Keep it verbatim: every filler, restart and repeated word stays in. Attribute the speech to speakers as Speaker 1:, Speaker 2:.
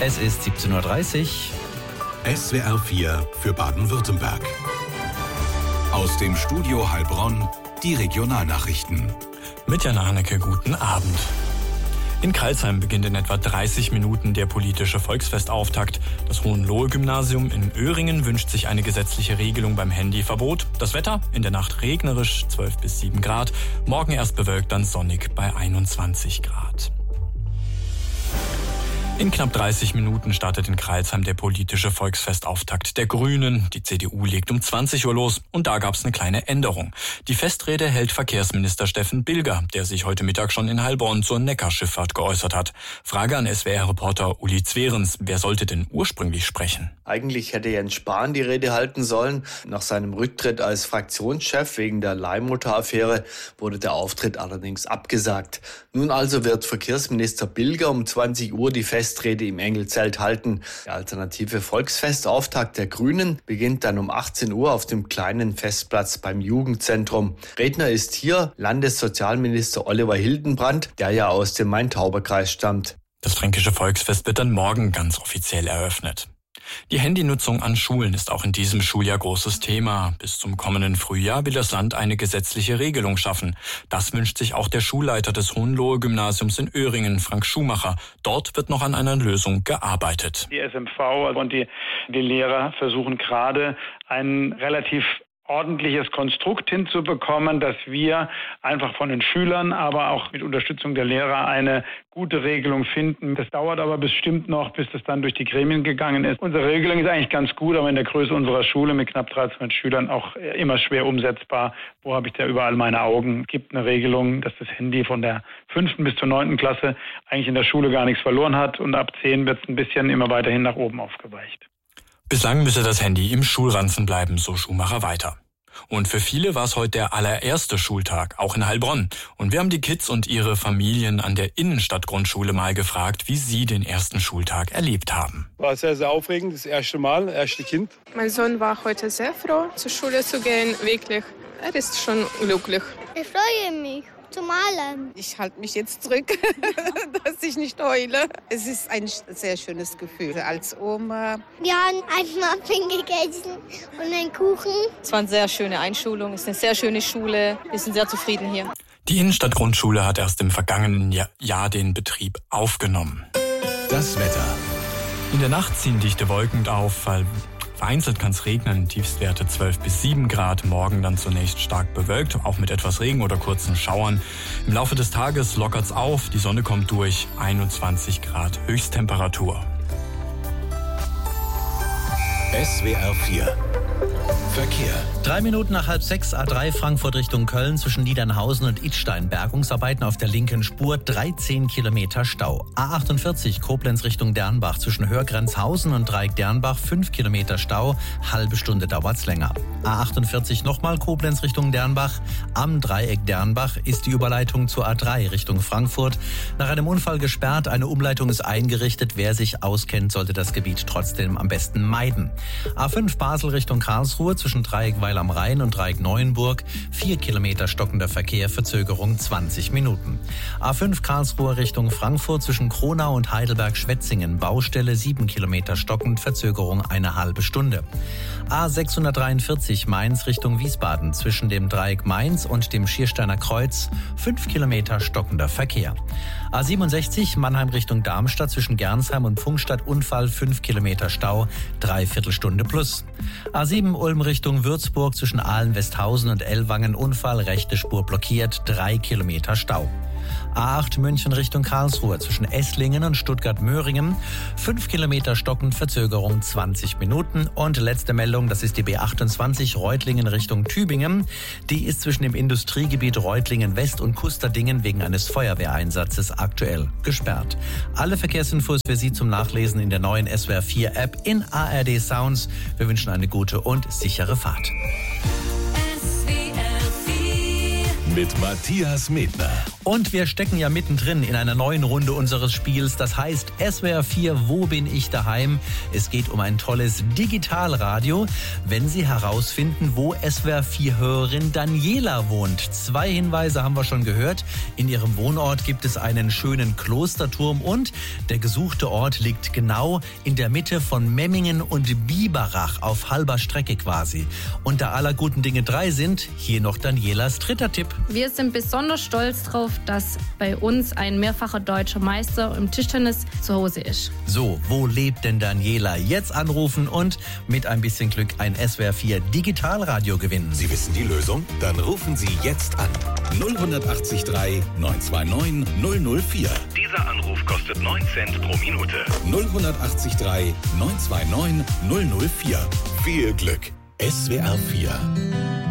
Speaker 1: Es ist siebzehn Uhr dreißig.
Speaker 2: S W R vier für Baden-Württemberg. Aus dem Studio Heilbronn die Regionalnachrichten.
Speaker 3: Mit Jan Arnecke, guten Abend. In Crailsheim beginnt in etwa dreißig Minuten der politische Volksfestauftakt. Das Hohenlohe-Gymnasium in Öhringen wünscht sich eine gesetzliche Regelung beim Handyverbot. Das Wetter in der Nacht regnerisch, zwölf bis sieben Grad. Morgen erst bewölkt, dann sonnig bei einundzwanzig Grad. In knapp dreißig Minuten startet in Crailsheim der politische Volksfestauftakt der Grünen. Die C D U legt um zwanzig Uhr los und da gab es eine kleine Änderung. Die Festrede hält Verkehrsminister Steffen Bilger, der sich heute Mittag schon in Heilbronn zur Neckarschifffahrt geäußert hat. Frage an S W R-Reporter Uli Zwerens, wer sollte denn ursprünglich sprechen?
Speaker 4: Eigentlich hätte Jens Spahn die Rede halten sollen. Nach seinem Rücktritt als Fraktionschef wegen der Leihmutter-Affäre wurde der Auftritt allerdings abgesagt. Nun also wird Verkehrsminister Bilger um zwanzig Uhr die Festrede im Engelzelt halten. Der alternative Volksfestauftakt der Grünen beginnt dann um achtzehn Uhr auf dem kleinen Festplatz beim Jugendzentrum. Redner ist hier Landessozialminister Oliver Hildenbrand, der ja aus dem Main-Tauber-Kreis stammt.
Speaker 3: Das fränkische Volksfest wird dann morgen ganz offiziell eröffnet. Die Handynutzung an Schulen ist auch in diesem Schuljahr großes Thema. Bis zum kommenden Frühjahr will das Land eine gesetzliche Regelung schaffen. Das wünscht sich auch der Schulleiter des Hohenlohe-Gymnasiums in Öhringen, Frank Schumacher. Dort wird noch an einer Lösung gearbeitet.
Speaker 5: Die S M V und die, die Lehrer versuchen gerade ein relativ ordentliches Konstrukt hinzubekommen, dass wir einfach von den Schülern, aber auch mit Unterstützung der Lehrer eine gute Regelung finden. Das dauert aber bestimmt noch, bis das dann durch die Gremien gegangen ist. Unsere Regelung ist eigentlich ganz gut, aber in der Größe unserer Schule mit knapp dreihundert Schülern auch immer schwer umsetzbar. Wo habe ich da überall meine Augen? Es gibt eine Regelung, dass das Handy von der fünften bis zur neunten Klasse eigentlich in der Schule gar nichts verloren hat und ab zehn wird es ein bisschen immer weiterhin nach oben aufgeweicht.
Speaker 3: Bislang müsse das Handy im Schulranzen bleiben, so Schumacher weiter. Und für viele war es heute der allererste Schultag, auch in Heilbronn. Und wir haben die Kids und ihre Familien an der Innenstadtgrundschule mal gefragt, wie sie den ersten Schultag erlebt haben.
Speaker 6: War sehr, sehr aufregend, das erste Mal, das erste Kind.
Speaker 7: Mein Sohn war heute sehr froh, zur Schule zu gehen, wirklich. Er ist schon glücklich.
Speaker 8: Ich freue mich. Zu malen.
Speaker 9: Ich halte mich jetzt zurück, dass ich nicht heule. Es ist ein sehr schönes Gefühl als Oma.
Speaker 8: Wir haben ein Muffin gegessen und einen Kuchen.
Speaker 10: Es war eine sehr schöne Einschulung, es ist eine sehr schöne Schule. Wir sind sehr zufrieden hier.
Speaker 3: Die Innenstadtgrundschule hat erst im vergangenen Jahr den Betrieb aufgenommen.
Speaker 2: Das Wetter.
Speaker 3: In der Nacht ziehen dichte Wolken auf, weil vereinzelt kann es regnen, Tiefstwerte zwölf bis sieben Grad, morgen dann zunächst stark bewölkt, auch mit etwas Regen oder kurzen Schauern. Im Laufe des Tages lockert's auf, die Sonne kommt durch, einundzwanzig Grad Höchsttemperatur.
Speaker 2: S W R vier Verkehr.
Speaker 1: Drei Minuten nach halb sechs, A drei Frankfurt Richtung Köln zwischen Niedernhausen und Idstein. Bergungsarbeiten auf der linken Spur, dreizehn Kilometer Stau. A achtundvierzig Koblenz Richtung Dernbach zwischen Hörgrenzhausen und Dreieck Dernbach, fünf Kilometer Stau, halbe Stunde dauert's länger. A achtundvierzig nochmal Koblenz Richtung Dernbach. Am Dreieck Dernbach ist die Überleitung zur A drei Richtung Frankfurt. Nach einem Unfall gesperrt, eine Umleitung ist eingerichtet. Wer sich auskennt, sollte das Gebiet trotzdem am besten meiden. A fünf Basel Richtung Karlsruhe zwischen Dreieck Weil am Rhein und Dreieck Neuenburg, vier Kilometer stockender Verkehr, Verzögerung zwanzig Minuten. A fünf Karlsruhe Richtung Frankfurt zwischen Kronau und Heidelberg-Schwetzingen, Baustelle sieben Kilometer stockend, Verzögerung eine halbe Stunde. A sechshundertdreiundvierzig Mainz Richtung Wiesbaden zwischen dem Dreieck Mainz und dem Schiersteiner Kreuz, fünf Kilometer stockender Verkehr. A siebenundsechzig Mannheim Richtung Darmstadt zwischen Gernsheim und Pfungstadt, Unfall, fünf Kilometer Stau, dreiviertel Stunde plus. A sieben Ulm Richtung Würzburg zwischen Ahlen-Westhausen und Ellwangen, Unfall, rechte Spur blockiert, drei Kilometer Stau. A acht München Richtung Karlsruhe zwischen Esslingen und Stuttgart-Möhringen, fünf Kilometer stockend, Verzögerung zwanzig Minuten. Und letzte Meldung, das ist die B achtundzwanzig Reutlingen Richtung Tübingen. Die ist zwischen dem Industriegebiet Reutlingen West und Kusterdingen wegen eines Feuerwehreinsatzes aktuell gesperrt. Alle Verkehrsinfos für Sie zum Nachlesen in der neuen S W R vier App in A R D Sounds. Wir wünschen eine gute und sichere Fahrt.
Speaker 2: Mit Matthias Medner.
Speaker 1: Und wir stecken ja mittendrin in einer neuen Runde unseres Spiels. Das heißt S W R vier, wo bin ich daheim? Es geht um ein tolles Digitalradio. Wenn Sie herausfinden, wo S W R vier-Hörerin Daniela wohnt. Zwei Hinweise haben wir schon gehört. In ihrem Wohnort gibt es einen schönen Klosterturm und der gesuchte Ort liegt genau in der Mitte von Memmingen und Biberach auf halber Strecke quasi. Und da aller guten Dinge drei sind, hier noch Danielas dritter Tipp.
Speaker 11: Wir sind besonders stolz drauf, dass bei uns ein mehrfacher deutscher Meister im Tischtennis zu Hause ist.
Speaker 1: So, wo lebt denn Daniela? Jetzt anrufen und mit ein bisschen Glück ein S W R vier Digitalradio gewinnen.
Speaker 2: Sie wissen die Lösung? Dann rufen Sie jetzt an. null acht drei neun zwei neun null null vier.
Speaker 12: Dieser Anruf kostet neun Cent pro Minute.
Speaker 2: null acht drei neun zwei neun null null vier. Viel Glück. S W R vier.